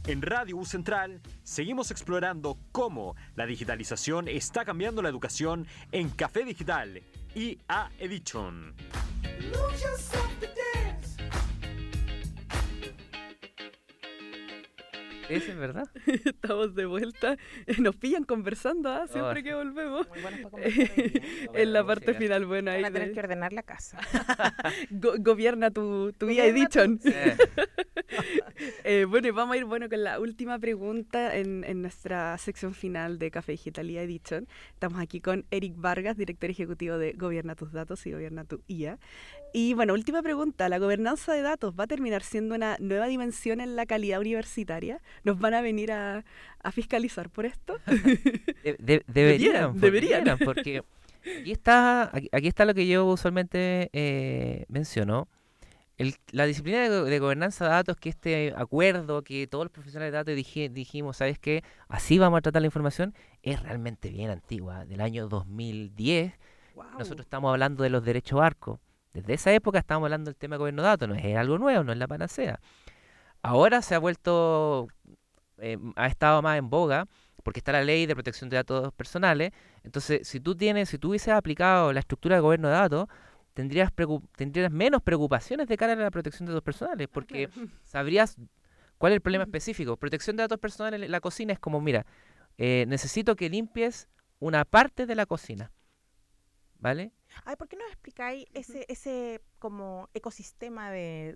En Radio U Central seguimos explorando cómo la digitalización está cambiando la educación en Café Digital y a Edition. ¿Ese es verdad? Estamos de vuelta. Nos pillan conversando, siempre que volvemos. Muy buenos para conversar hoy día. En la parte final, bueno, ahí Van a tener que ordenar la casa. gobierna tu vía Edition. Bueno, y vamos a ir con la última pregunta en nuestra sección final de Café Digital y Edition. Estamos aquí con Eric Vargas, director ejecutivo de Gobierna tus datos y Gobierna tu IA. Y bueno, última pregunta, ¿la gobernanza de datos va a terminar siendo una nueva dimensión en la calidad universitaria? ¿Nos van a venir a fiscalizar por esto? Deberían, deberían. porque aquí está lo que yo usualmente menciono. La disciplina de gobernanza de datos, que este acuerdo que todos los profesionales de datos dijimos, ¿sabes qué? Así vamos a tratar la información, es realmente bien antigua, del año 2010. Wow. Nosotros estamos hablando de los derechos ARCO. Desde esa época estamos hablando del tema de gobierno de datos, no es algo nuevo, no es la panacea. Ahora se ha vuelto, ha estado más en boga, porque está la ley de protección de datos personales. Entonces, si tú hubieses aplicado la estructura de gobierno de datos, tendrías menos preocupaciones de cara a la protección de datos personales, porque sabrías cuál es el problema específico. Protección de datos personales en la cocina es como, mira, necesito que limpies una parte de la cocina, ¿vale? Ay, ¿por qué no explicáis ese como ecosistema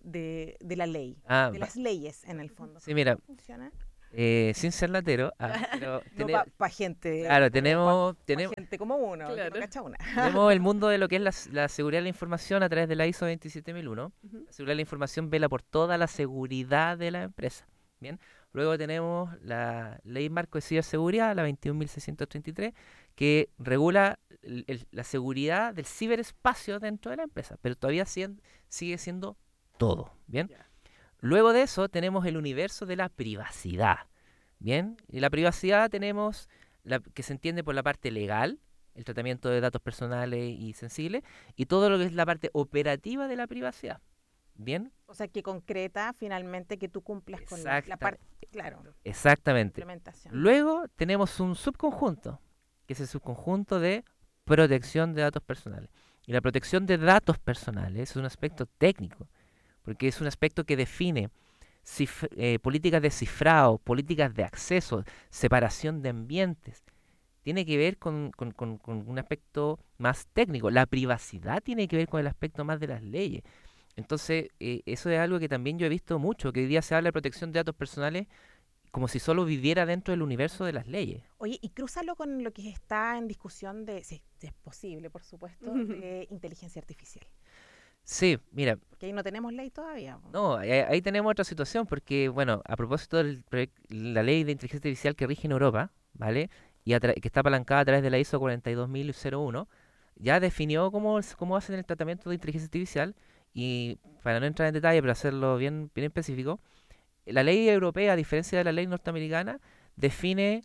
de la ley, de las leyes en el fondo? Sí, mira, ¿Cómo funciona? Sin ser latero, pero No para gente. claro, tenemos gente como uno, claro. que no cacha una. tenemos el mundo de lo que es la seguridad de la información a través de la ISO 27001. Ujú. La seguridad de la información vela por toda la seguridad de la empresa. Bien. Luego tenemos la Ley Marco de Ciberseguridad, la 21.633, que regula la seguridad del ciberespacio dentro de la empresa, pero todavía sigue siendo todo. Bien. Ya. Luego de eso tenemos el universo de la privacidad. Bien. Y la privacidad tenemos que se entiende por la parte legal, el tratamiento de datos personales y sensibles, y todo lo que es la parte operativa de la privacidad. ¿Bien? O sea, que concreta finalmente que tú cumplas con la parte, claro, Exactamente. implementación. Luego tenemos un subconjunto, que es el subconjunto de protección de datos personales. Y la protección de datos personales es un aspecto técnico, porque es un aspecto que define políticas de cifrado, políticas de acceso, separación de ambientes. Tiene que ver con un aspecto más técnico. La privacidad tiene que ver con el aspecto más de las leyes. Entonces, eso es algo que también yo he visto mucho, que hoy día se habla de protección de datos personales como si solo viviera dentro del universo de las leyes. Oye, y crúzalo con lo que está en discusión si es posible, por supuesto, de inteligencia artificial. Sí, mira. Porque ahí no tenemos ley todavía. No, ahí tenemos otra situación, porque, bueno, a propósito de la ley de inteligencia artificial que rige en Europa, ¿vale? Y que está apalancada a través de la ISO 42001, ya definió cómo hacen el tratamiento de inteligencia artificial. Y para no entrar en detalle, pero hacerlo bien específico, la ley europea, a diferencia de la ley norteamericana, define,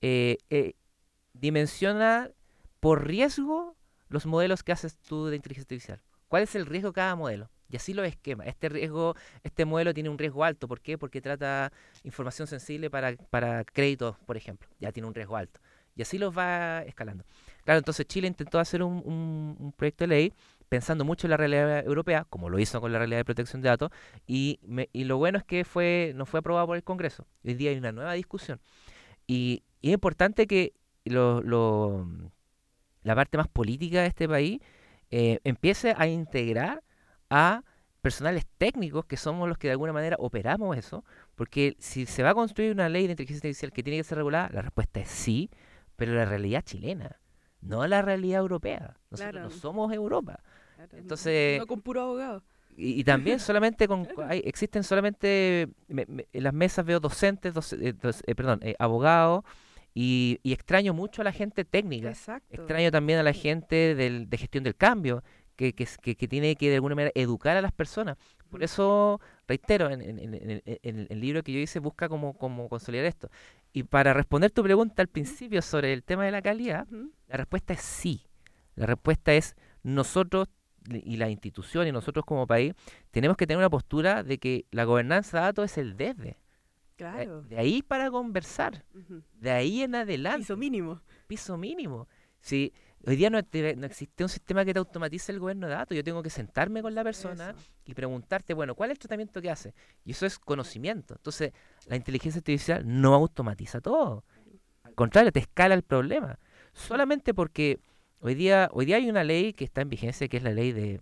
dimensiona por riesgo los modelos que haces tú de inteligencia artificial. ¿Cuál es el riesgo de cada modelo? Y así lo esquema. Este modelo tiene un riesgo alto. ¿Por qué? Porque trata información sensible para créditos, por ejemplo. Ya tiene un riesgo alto. Y así los va escalando. Claro, entonces Chile intentó hacer un proyecto de ley pensando mucho en la realidad europea, como lo hizo con la realidad de protección de datos, y lo bueno es que no fue aprobado por el Congreso. Hoy día hay una nueva discusión. Y es importante que la parte más política de este país empiece a integrar a personales técnicos que somos los que de alguna manera operamos eso, porque si se va a construir una ley de inteligencia artificial que tiene que ser regulada, la respuesta es sí, pero la realidad chilena, no la realidad europea. Nosotros no somos Europa. Claro, Entonces, no con puro abogado. y también solamente existen solamente en las mesas veo docentes, abogados, y extraño mucho a la gente técnica. Exacto. Extraño también a la gente de gestión del cambio, que tiene que de alguna manera educar a las personas. Por eso, reitero, en el libro que yo hice busca como consolidar esto. Y para responder tu pregunta al principio sobre el tema de la calidad, la respuesta es sí. La respuesta es nosotros y la institución y nosotros como país tenemos que tener una postura de que la gobernanza de datos es el desde. Claro. De ahí para conversar. De ahí en adelante. Piso mínimo. Piso mínimo. Si hoy día no existe un sistema que te automatice el gobierno de datos, yo tengo que sentarme con la persona y preguntarte, bueno, ¿cuál es el tratamiento que hace? Y eso es conocimiento. Entonces, la inteligencia artificial no automatiza todo. Al contrario, te escala el problema. Solamente porque hoy día hay una ley que está en vigencia, que es la ley de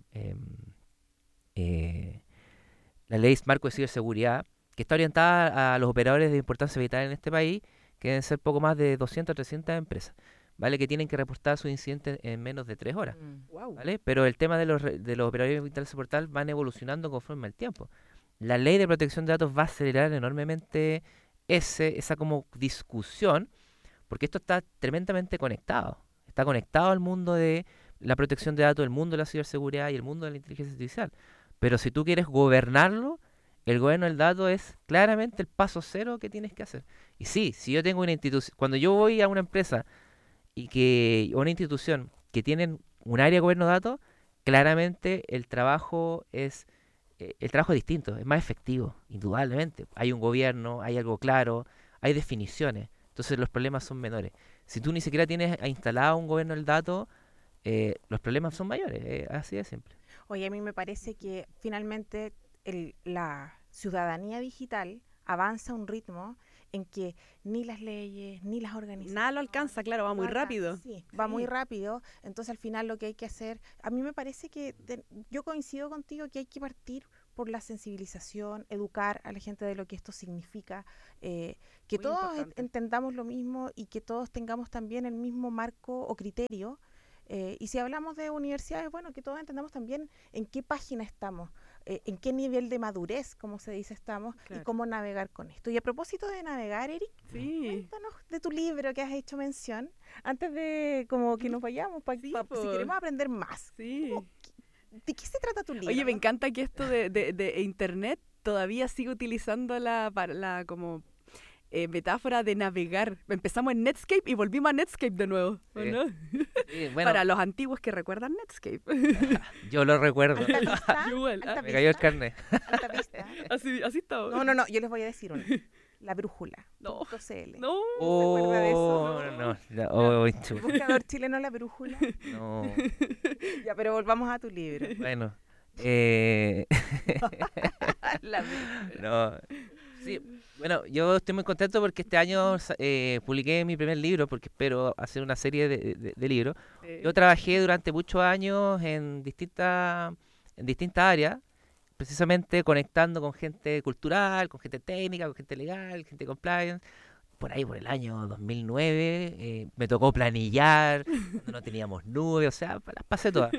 la ley marco de ciberseguridad, que está orientada a los operadores de importancia vital en este país, que deben ser poco más de 200 o 300 empresas, ¿vale? Que tienen que reportar sus incidentes en menos de 3 horas, ¿vale? Pero el tema de los operadores vitales de portal van evolucionando conforme al tiempo. La ley de protección de datos va a acelerar enormemente esa como discusión, porque esto está tremendamente conectado. Está conectado al mundo de la protección de datos, el mundo de la ciberseguridad y el mundo de la inteligencia artificial. Pero si tú quieres gobernarlo, el gobierno del dato es claramente el paso cero que tienes que hacer. Y sí, si yo tengo una institución, cuando yo voy a una empresa o una institución que tienen un área de gobierno de datos, claramente el trabajo es distinto, es más efectivo, indudablemente. Hay un gobierno, hay algo claro, hay definiciones, entonces los problemas son menores. Si tú ni siquiera tienes instalado un gobierno del dato, los problemas son mayores, así de simple. Oye, a mí me parece que finalmente la ciudadanía digital avanza a un ritmo en que ni las leyes, ni las organizaciones... Nada lo alcanza, claro, va muy rápido. Sí, va muy rápido. Entonces, al final, lo que hay que hacer... A mí me parece que... yo coincido contigo que hay que partir por la sensibilización, educar a la gente de lo que esto significa, que muy todos entendamos lo mismo y que todos tengamos también el mismo marco o criterio. Y si hablamos de universidades, bueno, que todos entendamos también en qué página estamos, en qué nivel de madurez, como se dice, estamos, y cómo navegar con esto. Y a propósito de navegar, Eric, cuéntanos de tu libro que has hecho mención, antes de como que nos vayamos, si queremos aprender más. ¿De qué se trata tu libro? Oye, me encanta que esto de Internet todavía sigue utilizando la como... metáfora de navegar. Empezamos en Netscape y volvimos a Netscape de nuevo, ¿no? Bueno, para los antiguos que recuerdan Netscape. Yo lo recuerdo. Me cayó el carnet. Así está. No, yo les voy a decir una. La brújula. .cl. No. ¿Se acuerda de eso? No. ¿El buscador chileno La Brújula? No. Ya, pero volvamos a tu libro. Bueno. No. Sí, bueno, yo estoy muy contento porque este año publiqué mi primer libro, porque espero hacer una serie de libros. Yo trabajé durante muchos años en distintas áreas, precisamente conectando con gente cultural, con gente técnica, con gente legal, gente compliance. Por ahí, por el año 2009, me tocó planillar, cuando no teníamos nube, o sea, las pasé todas.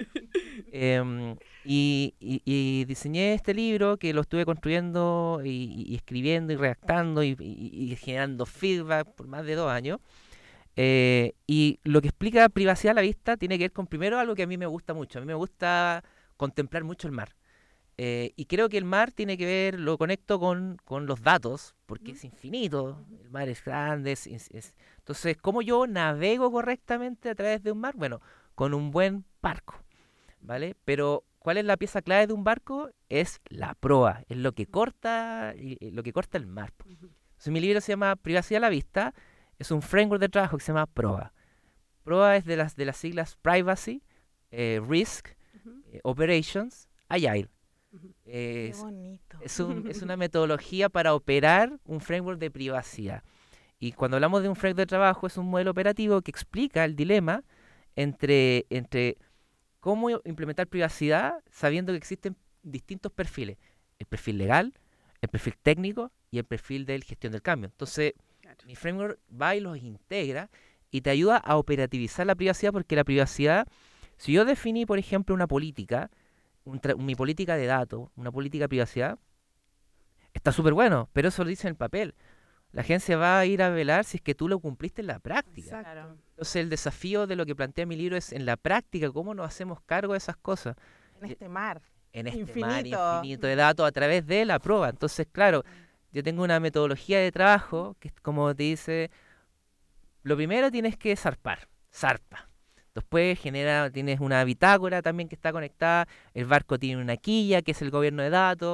Y diseñé este libro que lo estuve construyendo y escribiendo y redactando y generando feedback por más de 2 años. Y lo que explica privacidad a la vista tiene que ver con, primero, algo que a mí me gusta mucho. A mí me gusta contemplar mucho el mar. Y creo que el mar tiene que ver, lo conecto con los datos, porque es infinito, el mar es grande, entonces, ¿cómo yo navego correctamente a través de un mar? Bueno, con un buen barco, ¿vale? Pero, ¿cuál es la pieza clave de un barco? Es la proa, es lo que corta el mar. Entonces, mi libro se llama Privacidad a la Vista, es un framework de trabajo que se llama PROA. PROA es de las siglas Privacy, Risk, Operations, Agile. Qué bonito. Es una metodología para operar un framework de privacidad. Y cuando hablamos de un framework de trabajo, es un modelo operativo que explica el dilema entre cómo implementar privacidad sabiendo que existen distintos perfiles. El perfil legal, el perfil técnico y el perfil de gestión del cambio. Entonces, mi framework va y los integra y te ayuda a operativizar la privacidad, porque la privacidad, si yo definí, por ejemplo, una política, mi política de datos, una política de privacidad, está súper bueno, pero eso lo dice en el papel. La agencia va a ir a velar si es que tú lo cumpliste en la práctica. Exacto. Entonces el desafío de lo que plantea mi libro es en la práctica, cómo nos hacemos cargo de esas cosas. En este mar. En este mar infinito de datos a través de la prueba. Entonces, claro, yo tengo una metodología de trabajo que, como te dice, lo primero tienes que zarpa. Después tienes una bitácora también que está conectada, el barco tiene una quilla que es el gobierno de datos,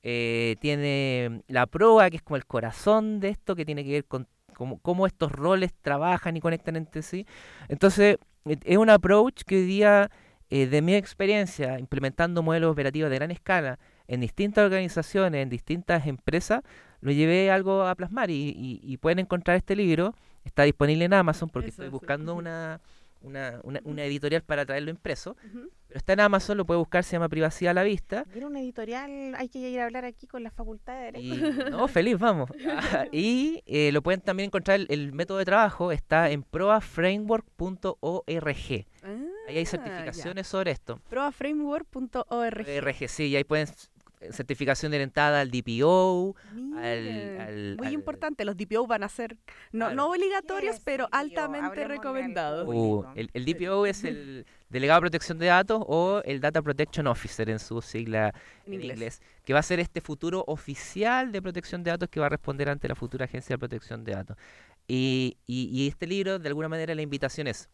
tiene la proa, que es como el corazón de esto, que tiene que ver con cómo estos roles trabajan y conectan entre sí. Entonces, es un approach que hoy día, de mi experiencia, implementando modelos operativos de gran escala en distintas organizaciones, en distintas empresas, lo llevé algo a plasmar y pueden encontrar este libro. Está disponible en Amazon porque estoy buscando una editorial para traerlo impreso, pero está en Amazon, lo puede buscar, se llama Privacidad a la Vista. Era una editorial, hay que ir a hablar aquí con la Facultad de Derecho. No, feliz, vamos. Y lo pueden también encontrar, el método de trabajo está en proaframework.org. Ahí hay certificaciones sobre esto. Proaframework.org. Sí, y ahí pueden certificación orientada al DPO. Muy importante, los DPO van a ser no obligatorios, pero altamente recomendados. El DPO es el Delegado de Protección de Datos o el Data Protection Officer en su sigla en inglés, que va a ser este futuro oficial de protección de datos que va a responder ante la futura Agencia de Protección de Datos. Y este libro, de alguna manera, la invitación es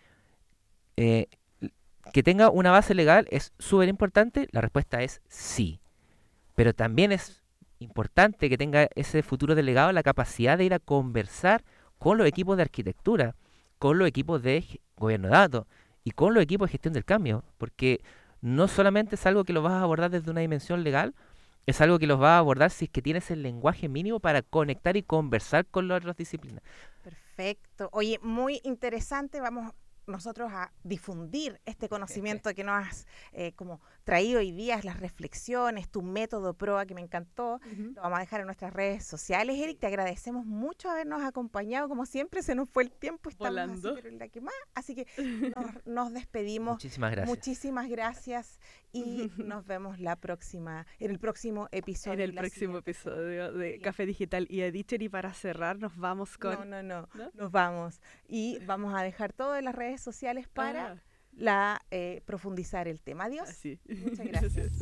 que tenga una base legal. ¿Es súper importante? La respuesta es sí. Pero también es importante que tenga ese futuro delegado la capacidad de ir a conversar con los equipos de arquitectura, con los equipos de gobierno de datos y con los equipos de gestión del cambio, porque no solamente es algo que lo vas a abordar desde una dimensión legal, es algo que los vas a abordar si es que tienes el lenguaje mínimo para conectar y conversar con las otras disciplinas. Perfecto. Oye, muy interesante. Vamos nosotros a difundir este conocimiento que nos has como traído hoy día, las reflexiones, tu método PROA, que me encantó. Lo vamos a dejar en nuestras redes sociales. Eric, te agradecemos mucho habernos acompañado. Como siempre, se nos fue el tiempo. Estamos volando. Así, pero la que más. Así que nos despedimos. Muchísimas gracias. Muchísimas gracias. Y nos vemos en el próximo episodio. En el próximo episodio de Café Digital y Edition. Y para cerrar, nos vamos con... No. Nos vamos. Y vamos a dejar todo en las redes sociales para profundizar el tema. Adiós. Muchas gracias.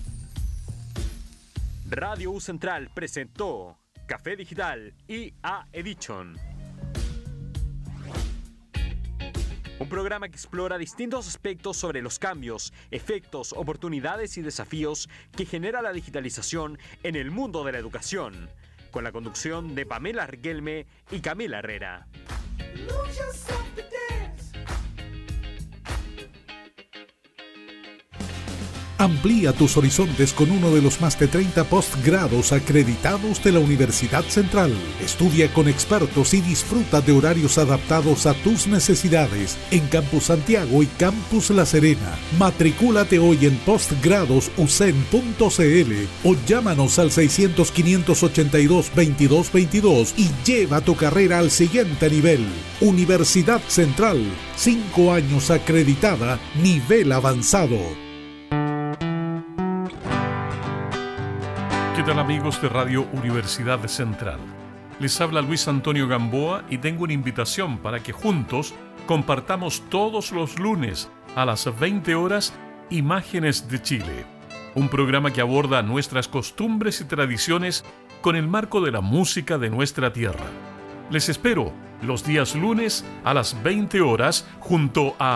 Radio U Central presentó Café Digital IA Edition. Un programa que explora distintos aspectos sobre los cambios, efectos, oportunidades y desafíos que genera la digitalización en el mundo de la educación, con la conducción de Pamela Riquelme y Camila Herrera. Amplía tus horizontes con uno de los más de 30 postgrados acreditados de la Universidad Central. Estudia con expertos y disfruta de horarios adaptados a tus necesidades en Campus Santiago y Campus La Serena. Matricúlate hoy en postgradosucen.cl o llámanos al 600-582-2222 y lleva tu carrera al siguiente nivel. Universidad Central, 5 años acreditada, nivel avanzado. ¿Qué tal, amigos de Radio Universidad Central? Les habla Luis Antonio Gamboa y tengo una invitación para que juntos compartamos todos los lunes a las 20 horas Imágenes de Chile, un programa que aborda nuestras costumbres y tradiciones con el marco de la música de nuestra tierra. Les espero los días lunes a las 20 horas junto a